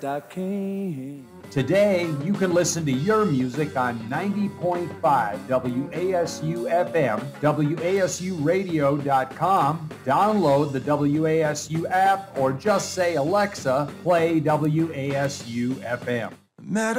I can. Today, you can listen to your music on 90.5 WASU FM, WASUradio.com, download the WASU app, or just say, Alexa, play WASU FM.